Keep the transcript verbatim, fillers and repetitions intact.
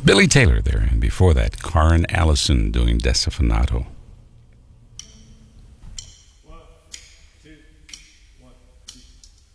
Billy Taylor there, and before that, Karen Allison doing Desafinato.